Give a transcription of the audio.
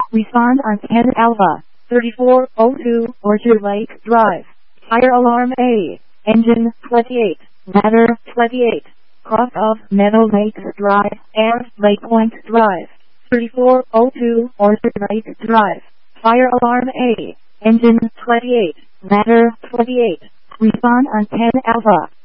Respond on 10 Alpha. 3402 Orchard Lake Drive. Fire alarm A. Engine 28. Ladder 28. Cross of Meadow Lake Drive and Lake Point Drive. 3402 Orchard Lake Drive. Fire alarm A. Engine 28. Ladder 28. Respond on 10 Alpha.